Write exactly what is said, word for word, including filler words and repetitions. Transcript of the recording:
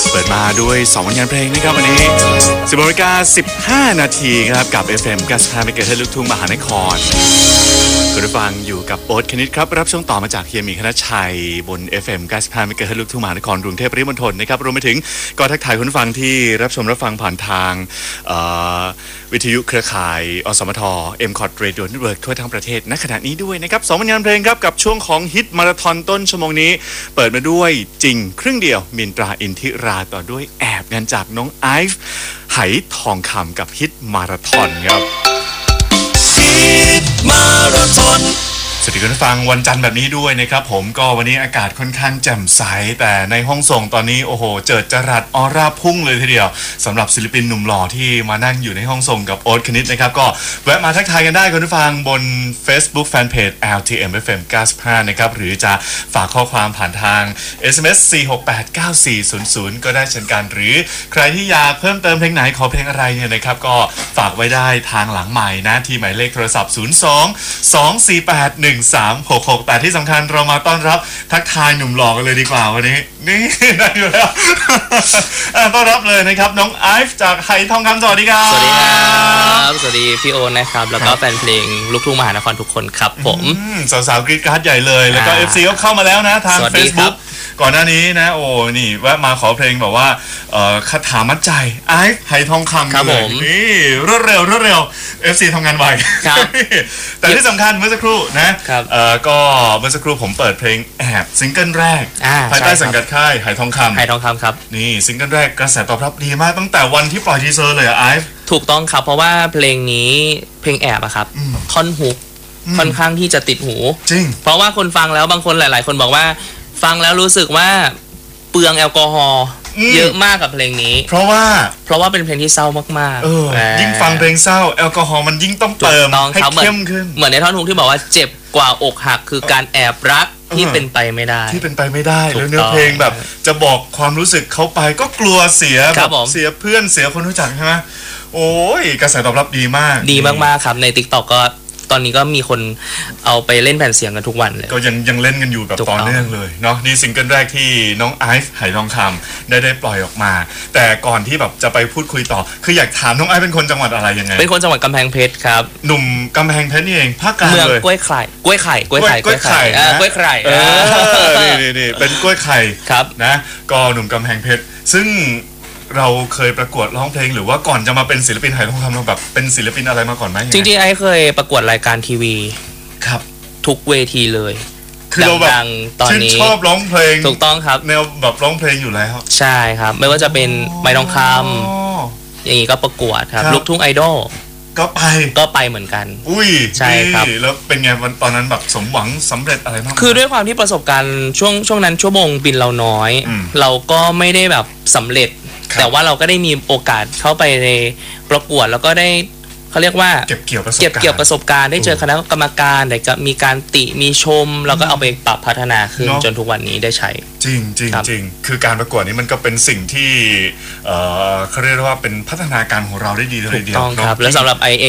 เปิดมาด้วยสองผลงานเพลงนะครับวันนี้สิบนาฬิกาสิบห้านาทีครับกับ เอฟ เอ็ม เก้าสิบห้า เมกะเฮิรตซ์ลูกทุ่งมหานครคุณผู้ฟังอยู่กับโอ๊ตคณิตครับรับช่วงต่อมาจากเฮียหมีคณชัยบน เอฟ เอ็ม เก้าสิบห้า เมกะเฮิรตซ์ลูกทุ่งมหานครกรุงเทพปริมณฑลนะครับรวมไปถึงก็ทักทายคุณผู้ฟังที่รับชมรับฟังผ่านทางวิทยุเครือข่ายอสมท เอ็ม คอท Radio Network ทั่วทั้งประเทศณขณะนี้ด้วยนะครับสองผลงานเพลงครับกับช่วงของฮิตมาราธอนต้นชั่วโมงนี้เปิดมาด้วยจริงครึ่งเดียวมินตราอินทิราต่อด้วยแอบงานจากน้องไอฟ์ไหทองคำกับฮิตมาราธอนครับฮิตมาราธอนสวัสดีคุณผู้ฟังวันจันทร์แบบนี้ด้วยนะครับผมก็วันนี้อากาศค่อนข้างแจ่มใสแต่ในห้องส่งตอนนี้โอ้โหเจิดจรัสออร่าพุ่งเลยทีเดียวสำหรับศิลปินหนุ่มหล่อที่มานั่งอยู่ในห้องส่งกับโอ๊ตคณิตนะครับก็แวะมาทักทายกันได้คุณผู้ฟังบน Facebook Fanpage แอล ที เอ็ม เอฟ เอ็ม เก้าสิบห้านะครับหรือจะฝากข้อความผ่านทาง เอส เอ็ม เอส สี่ หก แปด เก้า สี่ ศูนย์ ศูนย์ก็ได้เช่นกันหรือใครที่อยากเพิ่มเติมเพลงไหนขอเพลงอะไรเนี่ยนะครับก็ฝากไว้ได้ทางหลังใหม่นะที่หมายเลขโทรศัพท์ศูนย์ สอง สอง สี่ แปด หนึ่ง สาม หก หกแต่ที่สำคัญเรามาต้อนรับทักทายหนุ่มหล่อกันเลยดีกว่าวันนี้นี่ได้อยู่แล้วต้อนรับเลยนะครับน้องไอฟ์จากไหทองคำสวัสดีครับสวัสดีครับสวัสดีพี่โอนะครับแล้วก็แฟนเพลงลูกทุ่งมหานครทุกคนครับผมสาวๆกรี๊ดกราร์ดใหญ่เลยแล้วก็ เอฟ ซี ก็เข้ามาแล้วนะทาง Facebook ก่อนหน้านี้นะโอ้นี่แวะมาขอเพลงแบบว่าคาถามัดใจไอฟ์ไหทองคำเลยนี่รวดเร็วรวดเร็ว เอฟ ซี ทำงานไวแต่ที่สำคัญเมื่อสักครู่นะก็เมื่อสักครู่ผมเปิดเพลงแอบซิงเกิลแรกภายใต้สังกัดค่ายไหทองคำไหทองคำครับนี่ซิงเกิลแรกกระแสตอบรับดีมากตั้งแต่วันที่ปล่อยทีเซอร์เลยอะไอฟ์ถูกต้องครับเพราะว่าเพลงนี้เพลงแอบอะครับท่อนฮุกค่อนข้างที่จะติดหูจริงเพราะว่าคนฟังแล้วบางคนหลายๆคนบอกว่าฟังแล้วรู้สึกว่าเปลืองแอลกอฮอล์เยอะมากกับเพลงนี้เพราะว่าเพราะว่าเป็นเพลงที่เศร้ามากๆยิ่งฟังเพลงเศร้าแอลกอฮอล์มันยิ่งต้องเติมให้เข้มขึ้นเหมือนในท่อนฮุกที่บอกว่าเจ็บกว่าอกหักคือการแอบรักที่เป็นไปไม่ได้ที่เป็นไปไม่ได้แล้วเนื้อเพลงแบบจะบอกความรู้สึกเขาไปก็กลัวเสียแบบเสียเพื่อนเสียคนรู้จักใช่ไหมโอ้ยกระแสตอบรับดีมากดีมากๆครับใน TikTok ก็ตอนนี้ก็มีคนเอาไปเล่นแผ่นเสียงกันทุกวันเลยก็ยังยังเล่นกันอยู่แบบต่อเนื่องเลยเนาะนี่ซิงเกิลแรกที่น้องไอซ์ไหทองคำได้ได้ปล่อยออกมาแต่ก่อนที่แบบจะไปพูดคุยต่อคืออยากถามน้องไอซ์เป็นคนจังหวัดอะไรยังไงเป็นคนจังหวัดกำแพงเพชรครับหนุ่มกำแพงเพชรนี่เองภาคกลางเลยเมืองกล้วยไข่กล้วยไข่กล้วยไข่กล้วยไข่กล้วยไข่นี่นี่นี่เป็นกล้วยไข่ครับนะก็หนุ่มกำแพงเพชรซึ่งเราเคยประกวดร้องเพลงหรือว่าก่อนจะมาเป็นศิลปินไหทองคำเราแบบเป็นศิลปินอะไรมาก่อนไหมจริงๆไอ้เคยประกวดรายการทีวีครับทุกเวทีเลยคือเราแบบตอนนี้ชอบร้องเพลงถูกต้องครับแนวแบบร้องเพลงอยู่แล้วใช่ครับไม่ว่าจะเป็นไม้ทองคำอย่างนี้ก็ประกวดครับลูกทุ่งไอดอลก็ไปก็ไปเหมือนกันอุ้ยใช่ครับแล้วเป็นไงวันตอนนั้นแบบสมหวังสำเร็จอะไรบ้างคือด้วยความที่ประสบการณ์ช่วงช่วงนั้นชั่วโมงบินเราน้อยเราก็ไม่ได้แบบสำเร็จแต่ว่าเราก็ได้มีโอกาสเข้าไปในประกวดแล้วก็ได้เขาเรียกว่าเก็บเกี่ยวประสบการณ์เก็บเกี่ยวประสบการณ์ได้เจอคณะกรรมการได้ก็มีการติมีชมแล้วก็เอาไปปรับพัฒนาขึ้นจนทุกวันนี้ได้ใช้จริงจริงจริงคือการประกวดนี้มันก็เป็นสิ่งที่เขาเรียกว่าเป็นพัฒนาการของเราได้ดีเลยเดียวถูกต้องครับและสำหรับไอเอ